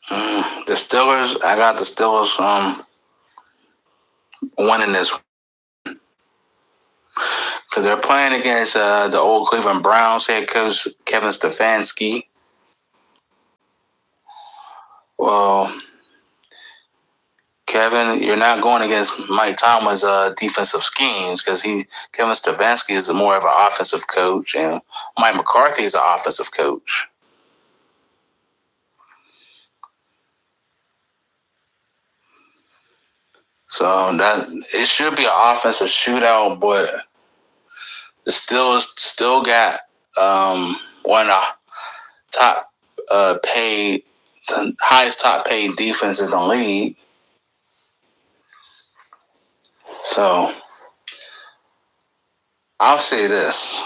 The Steelers, I got the Steelers winning this because they're playing against the old Cleveland Browns head coach Kevin Stefanski. Well, Kevin, you're not going against Mike Tomlin's defensive schemes because Kevin Stefanski is more of an offensive coach, and Mike McCarthy is an offensive coach. So that it should be an offensive shootout, but the Steelers still got one of the top paid, the highest top paid defense in the league. So I'll say this.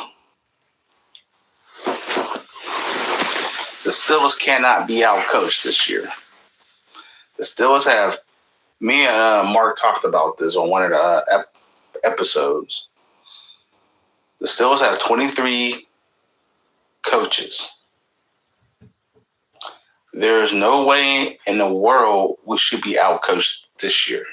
The Steelers cannot be outcoached this year. The Steelers have, me and Mark talked about this on one of the episodes. The Steelers have 23 coaches. There's no way in the world we should be outcoached this year.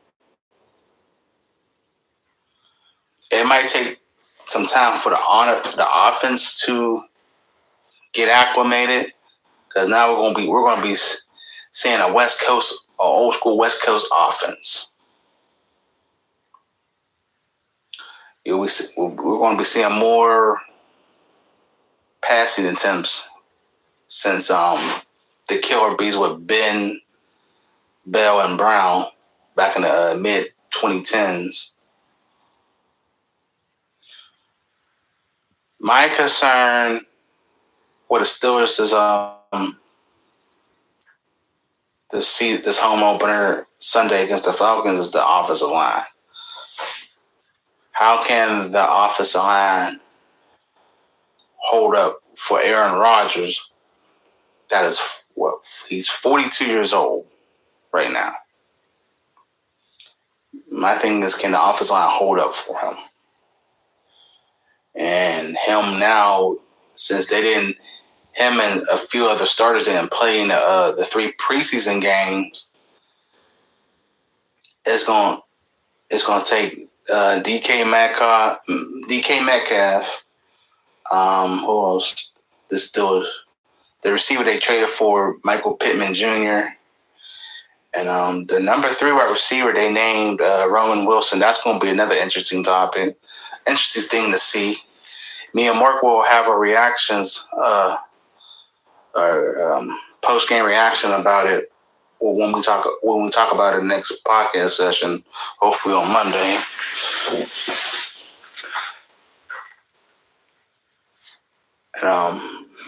It might take some time for the offense to get acclimated, because now we're going to be seeing a old school West Coast offense. We're going to be seeing more passing attempts since the killer bees with Ben, Bell, and Brown back in the mid 2010s. My concern with the Steelers is this home opener Sunday against the Falcons is the offensive line. How can the offensive line hold up for Aaron Rodgers? That is he's 42 years old right now. My thing is, can the offensive line hold up for him? And him now, since him and a few other starters didn't play in the 3 preseason games, it's going to take DK Metcalf. Who else? The receiver they traded for, Michael Pittman Jr. And the number 3 wide receiver they named Roman Wilson. That's going to be another interesting thing to see. Me and Mark will have our reactions, post-game reaction about it when we talk about it next podcast session, hopefully on Monday. And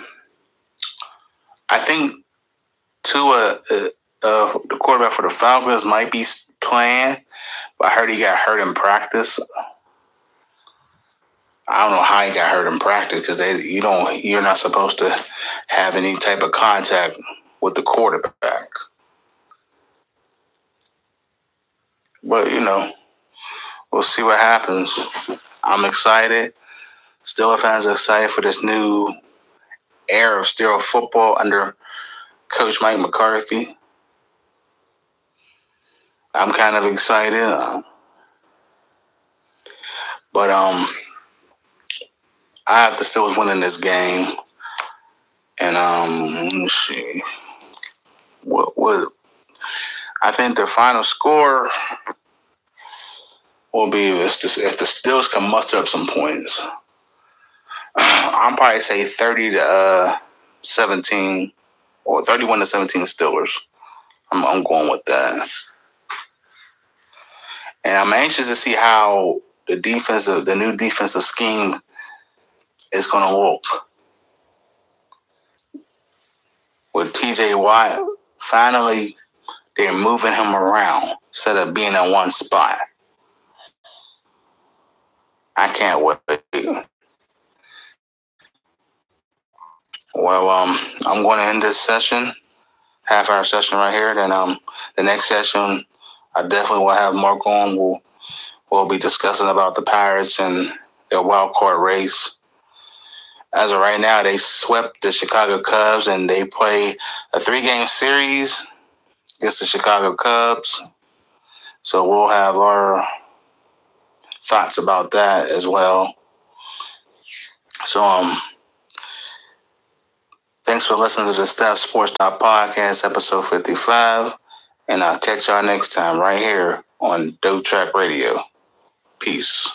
I think Tua, the quarterback for the Falcons, might be playing, but I heard he got hurt in practice. I don't know how he got hurt in practice because you're not supposed to have any type of contact with the quarterback. But we'll see what happens. I'm excited. Steelers fans are excited for this new era of Steelers football under Coach Mike McCarthy. I'm kind of excited, but I have the Steelers winning this game, and let me see what I think the final score will be if the Steelers can muster up some points. I'll probably say 30-17 or 31-17 Steelers. I'm going with that, and I'm anxious to see how the new defensive scheme is going to look with TJ Watt. Finally, they're moving him around instead of being in one spot. I can't wait. Well, I'm going to end this session, half-hour session right here. Then the next session, I definitely will have Mark on. We'll be discussing about the Pirates and their wild card race. as of right now, they swept the Chicago Cubs, and they play a 3-game series against the Chicago Cubs. So we'll have our thoughts about that as well. So, thanks for listening to the Steph Sports Talk Podcast, episode 55. And I'll catch y'all next time right here on Dope Track Radio. Peace.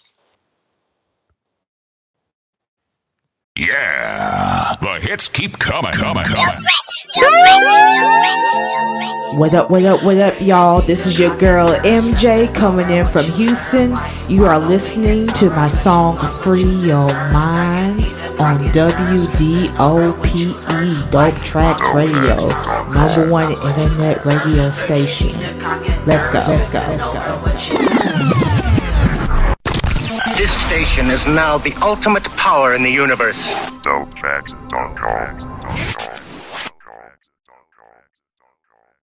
Yeah, the hits keep coming. What up, y'all? This is your girl MJ coming in from Houston. You are listening to my song Free Your Mind on WDOPE, Dope Tracks Radio, #1 internet radio station. Let's go. This station is now the ultimate power in the universe. DopeTracks.com.